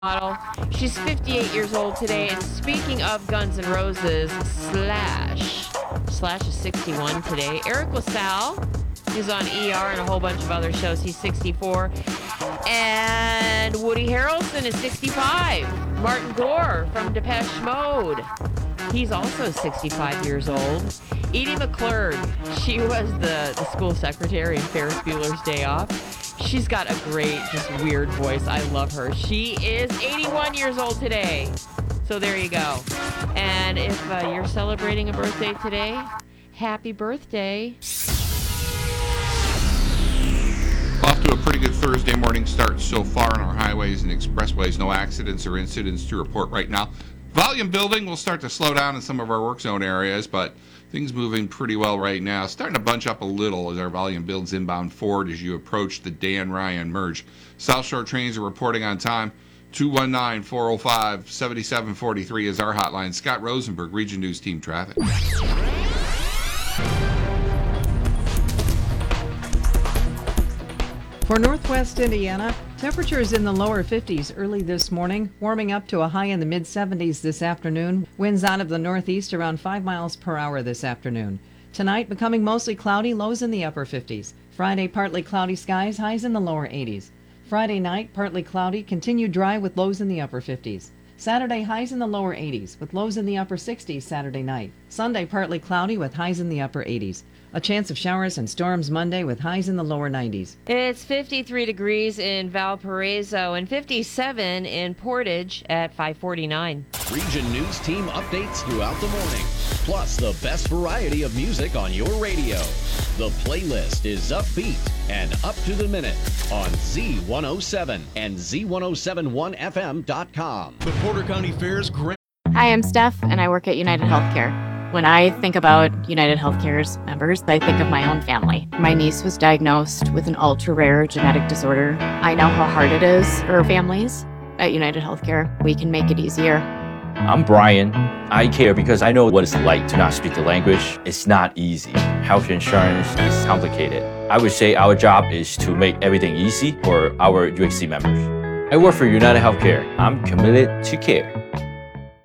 model. She's 58 years old today. And speaking of Guns N' Roses, Slash is 61 today. Eric LaSalle is on ER and a whole bunch of other shows. He's 64. And Woody Harrelson is 65. Martin Gore from Depeche Mode. He's also 65 years old. Edie McClurg, she was the school secretary in Ferris Bueller's Day Off. She's got a great, just weird voice. I love her. She is 81 years old today. So there you go. And if you're celebrating a birthday today, happy birthday. Off to a pretty good Thursday morning start so far on our highways and expressways. No accidents or incidents to report right now. Volume building will start to slow down in some of our work zone areas, but things moving pretty well right now. Starting to bunch up a little as our volume builds inbound forward as you approach the Dan Ryan merge. South Shore trains are reporting on time. 219-405-7743 is our hotline. Scott Rosenberg, Region News Team Traffic. For Northwest Indiana, temperatures in the lower 50s early this morning, warming up to a high in the mid-70s this afternoon. Winds out of the northeast around 5 miles per hour this afternoon. Tonight, becoming mostly cloudy, lows in the upper 50s. Friday, partly cloudy skies, highs in the lower 80s. Friday night, partly cloudy, continued dry with lows in the upper 50s. Saturday, highs in the lower 80s, with lows in the upper 60s Saturday night. Sunday, partly cloudy with highs in the upper 80s. A chance of showers and storms Monday with highs in the lower 90s. It's 53 degrees in Valparaiso and 57 in Portage at 549. Region News Team updates throughout the morning, plus the best variety of music on your radio. The playlist is upbeat and up to the minute on Z107 and Z1071FM.com. The Porter County Fair's Grand. Hi, I'm Steph, and I work at United Healthcare. When I think about United Healthcare's members, I think of my own family. My niece was diagnosed with an ultra-rare genetic disorder. I know how hard it is for families. At United Healthcare, we can make it easier. I'm Brian. I care because I know what it's like to not speak the language. It's not easy. Health insurance is complicated. I would say our job is to make everything easy for our UHC members. I work for United Healthcare. I'm committed to care.